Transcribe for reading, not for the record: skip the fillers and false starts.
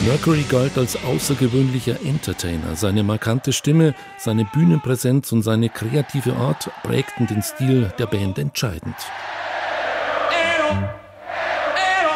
Mercury galt als außergewöhnlicher Entertainer. Seine markante Stimme, seine Bühnenpräsenz und seine kreative Art prägten den Stil der Band entscheidend.